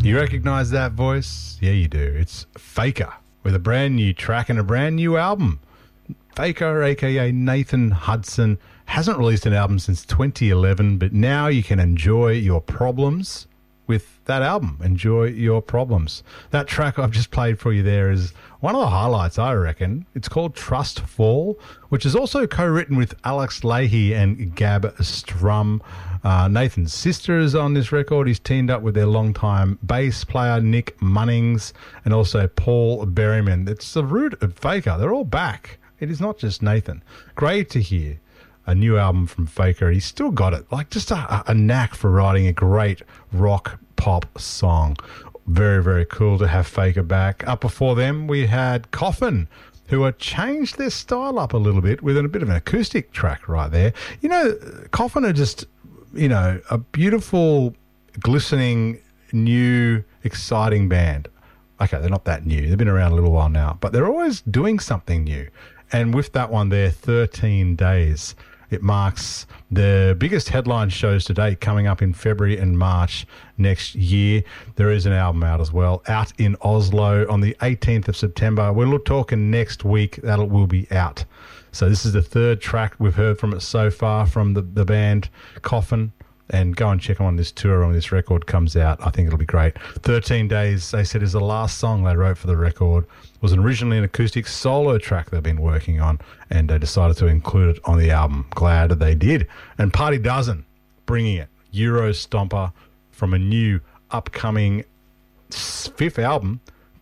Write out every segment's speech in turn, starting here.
You recognise that voice? Yeah, you do. It's Faker with a brand new track and a brand new album. Faker, a.k.a. Nathan Hudson, hasn't released an album since 2011, but now you can enjoy your problems with that album. Enjoy your problems. That track I've just played for you there is one of the highlights, I reckon. It's called Trust Fall, which is also co-written with Alex Leahy and Gab Strum. Nathan's sister is on this record. He's teamed up with their longtime bass player Nick Munnings and also Paul Berryman. It's the root of Faker. They're all back. It is not just Nathan. Great to hear a new album from Faker. He's still got it. Like just a knack for writing a great rock pop song. Very, very cool to have Faker back. Up before them, we had Coffin, who had changed their style up a little bit with a bit of an acoustic track right there. You know, Coffin are just, you know, a beautiful, glistening, new, exciting band. Okay, they're not that new. They've been around a little while now, but they're always doing something new. And with that one there, 13 Days, it marks the biggest headline shows to date coming up in February and March next year. There is an album out as well, out in Oslo on the 18th of September. We're talking next week that will be out. So this is the third track we've heard from it so far from the band Coffin. And go and check them on this tour when this record comes out. I think it'll be great. 13 Days, they said, is the last song they wrote for the record. It was originally an acoustic solo track they've been working on, and they decided to include it on the album. Glad they did. And Party Dozen, bringing it. Euro Stomper from a new upcoming fifth album,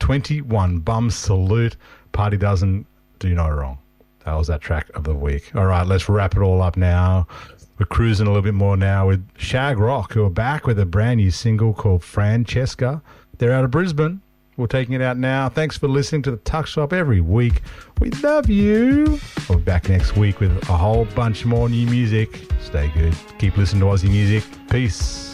21 Bum Salute. Party Dozen, do no wrong. That was that track of the week. All right, let's wrap it all up now. We're cruising a little bit more now with Shag Rock, who are back with a brand new single called Francesca. They're out of Brisbane. We're taking it out now. Thanks for listening to the Tuck Shop every week. We love you. We'll be back next week with a whole bunch more new music. Stay good. Keep listening to Aussie music. Peace.